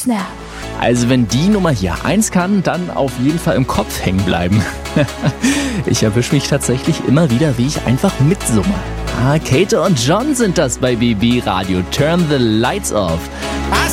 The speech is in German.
Snap. Also wenn die Nummer hier 1 kann, dann auf jeden Fall im Kopf hängen bleiben. Ich erwische mich tatsächlich immer wieder, wie ich einfach mitsumme. Kate und John sind das bei BB Radio. Turn the Lights Off.